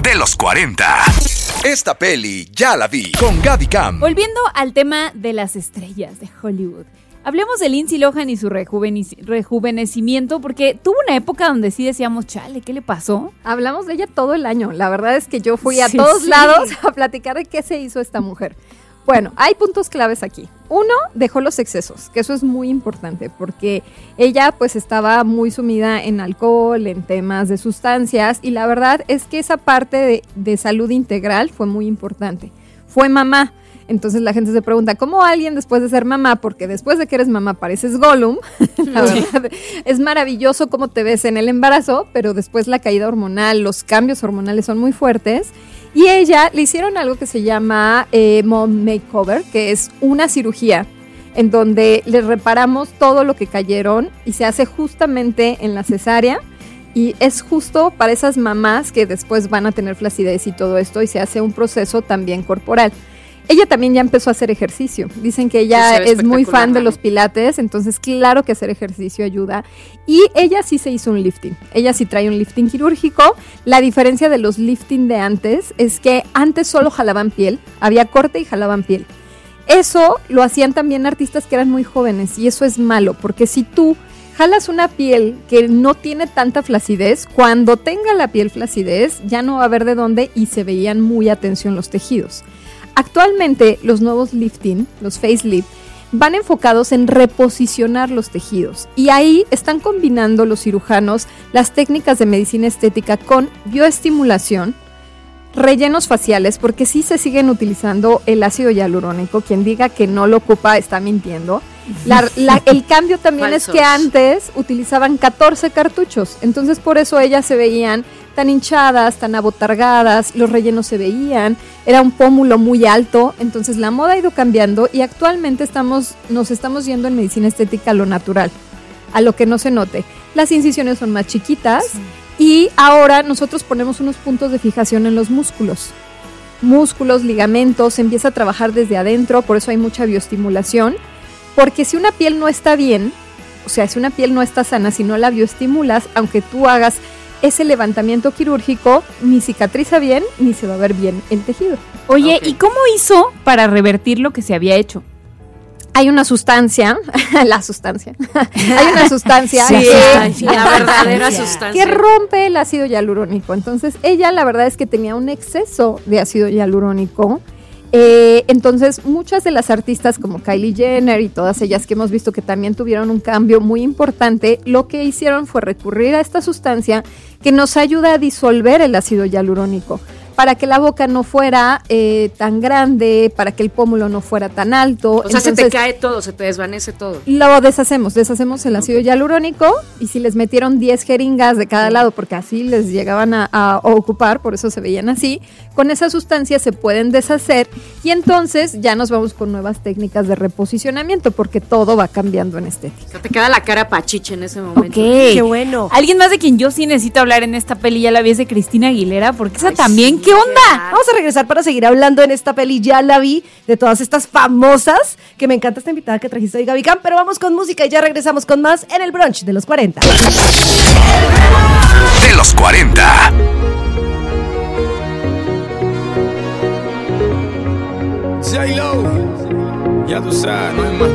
brunch de los 40. Esta peli ya la vi con Gaby Cam. Volviendo al tema de las estrellas de Hollywood. Hablemos de Lindsay Lohan y su rejuvenecimiento, porque tuvo una época donde sí decíamos, chale, ¿qué le pasó? Hablamos de ella todo el año. La verdad es que yo fui a todos lados a platicar de qué se hizo esta mujer. Bueno, hay puntos claves aquí. Uno, dejó los excesos, que eso es muy importante, porque ella pues estaba muy sumida en alcohol, en temas de sustancias, y la verdad es que esa parte de salud integral fue muy importante. Fue mamá. Entonces la gente se pregunta, ¿cómo alguien después de ser mamá? Porque después de que eres mamá pareces Gollum. La verdad, es maravilloso cómo te ves en el embarazo, pero después la caída hormonal, los cambios hormonales son muy fuertes. Y ella le hicieron algo que se llama mom makeover, que es una cirugía en donde le reparamos todo lo que cayeron y se hace justamente en la cesárea. Y es justo para esas mamás que después van a tener flacidez y todo esto, y se hace un proceso también corporal. Ella también ya empezó a hacer ejercicio. Dicen que ella es muy fan de los pilates, entonces claro que hacer ejercicio ayuda. Y ella sí se hizo un lifting. Ella sí trae un lifting quirúrgico. La diferencia de los lifting de antes es que antes solo jalaban piel, había corte y jalaban piel. Eso lo hacían también artistas que eran muy jóvenes, y eso es malo, porque si tú jalas una piel que no tiene tanta flacidez, cuando tenga la piel flacidez ya no va a haber de dónde, y se veían muy a tensión los tejidos. Actualmente los nuevos lifting, los facelift, van enfocados en reposicionar los tejidos, y ahí están combinando los cirujanos las técnicas de medicina estética con bioestimulación, rellenos faciales, porque sí se siguen utilizando el ácido hialurónico. Quien diga que no lo ocupa está mintiendo. El cambio también es que antes utilizaban 14 cartuchos, entonces por eso ellas se veían tan hinchadas, tan abotargadas, los rellenos se veían, era un pómulo muy alto. Entonces la moda ha ido cambiando, y actualmente nos estamos yendo en medicina estética a lo natural, a lo que no se note. Las incisiones son más chiquitas, y ahora nosotros ponemos unos puntos de fijación en los músculos, ligamentos, se empieza a trabajar desde adentro, por eso hay mucha bioestimulación, porque si una piel no está bien, o sea, si una piel no está sana, si no la bioestimulas, aunque tú hagas ese levantamiento quirúrgico, ni cicatriza bien, ni se va a ver bien el tejido. Oye, ¿y cómo hizo para revertir lo que se había hecho? Hay una sustancia, hay una sustancia la verdadera sustancia que rompe el ácido hialurónico. Entonces ella la verdad es que tenía un exceso de ácido hialurónico. Entonces muchas de las artistas como Kylie Jenner y todas ellas que hemos visto que también tuvieron un cambio muy importante, lo que hicieron fue recurrir a esta sustancia que nos ayuda a disolver el ácido hialurónico, para que la boca no fuera tan grande, para que el pómulo no fuera tan alto. O sea, entonces, se te cae todo, se te desvanece todo. Lo deshacemos el ácido hialurónico, y si les metieron 10 jeringas de cada lado, porque así les llegaban a ocupar, por eso se veían así, con esa sustancia se pueden deshacer, y entonces ya nos vamos con nuevas técnicas de reposicionamiento, porque todo va cambiando en estética. O sea, te queda la cara pachiche en ese momento. Okay. Qué bueno. Alguien más de quien yo sí necesito hablar en esta peli, ya la vi, es de Cristina Aguilera, porque esa también, ¿qué onda? Vamos a regresar para seguir hablando en esta peli, ya la vi, de todas estas famosas, que me encanta esta invitada que trajiste hoy, Gaby Cam, pero vamos con música y ya regresamos con más en el brunch de los 40. De los 40. J-Lo, ya tú sabes, no hay más.